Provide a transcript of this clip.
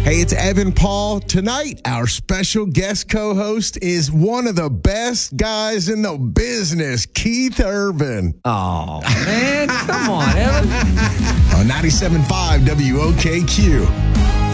Hey, it's Evan Paul. Tonight, our special guest co-host is one of the best guys in the business, Keith Urban. Oh, man. Come on, Evan. On 97.5 WOKQ.